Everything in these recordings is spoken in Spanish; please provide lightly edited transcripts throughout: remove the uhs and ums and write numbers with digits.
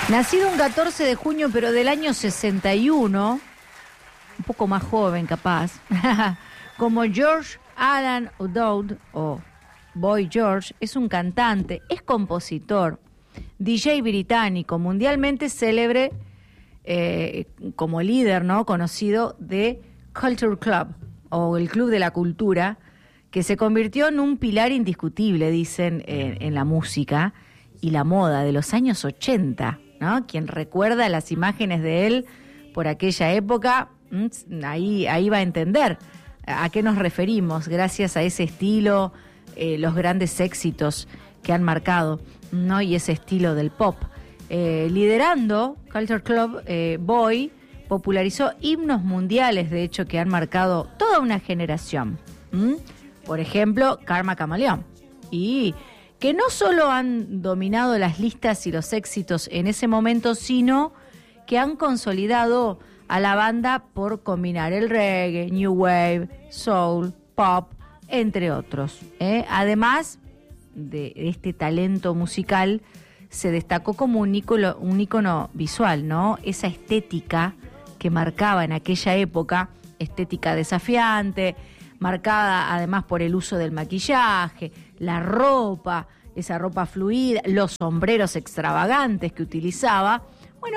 Nacido un 14 de junio, pero del año 61, un poco más joven capaz, como George Alan O'Dowd, o Boy George, es un cantante, es compositor, DJ británico, mundialmente célebre como líder, ¿no?, conocido de Culture Club, o el Club de la Cultura, que se convirtió en un pilar indiscutible, dicen, en la música y la moda de los años 80, ¿no? Quien recuerda las imágenes de él por aquella época, ahí va a entender a qué nos referimos, gracias a ese estilo, los grandes éxitos que han marcado, ¿no? Y ese estilo del pop. Liderando Culture Club, Boy popularizó himnos mundiales, de hecho, que han marcado toda una generación. Por ejemplo, Karma Chameleon. Y que no solo han dominado las listas y los éxitos en ese momento, sino que han consolidado a la banda por combinar el reggae, new wave, soul, pop, entre otros. Además de este talento musical, se destacó como un ícono visual, ¿no? Esa estética que marcaba en aquella época, estética desafiante, marcada además por el uso del maquillaje, la ropa, esa ropa fluida, los sombreros extravagantes que utilizaba. Bueno,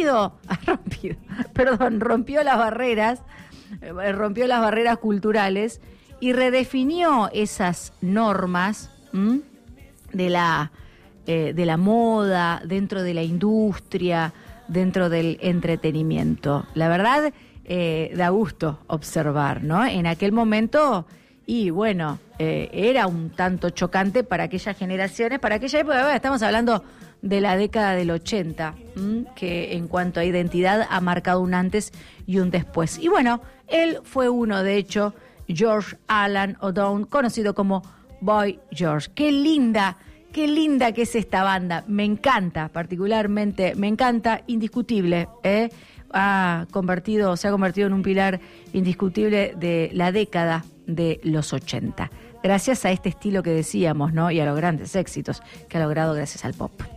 rompió las barreras culturales y redefinió esas normas de la moda, dentro de la industria, dentro del entretenimiento. La verdad, da gusto observar, ¿no? En aquel momento, y bueno, era un tanto chocante para aquellas generaciones, para aquella época. Estamos hablando de la década del 80, que en cuanto a identidad ha marcado un antes y un después. Y bueno, él fue uno, de hecho, George Alan O'Dowd, conocido como Boy George. Qué linda que es esta banda. Me encanta, particularmente, me encanta, indiscutible, se ha convertido en un pilar indiscutible de la década de los 80. Gracias a este estilo que decíamos, ¿no? Y a los grandes éxitos que ha logrado gracias al pop.